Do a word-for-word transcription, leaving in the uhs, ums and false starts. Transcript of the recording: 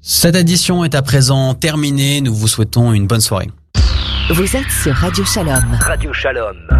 Cette édition est à présent terminée. Nous vous souhaitons une bonne soirée. Vous êtes sur Radio Shalom. Radio Shalom.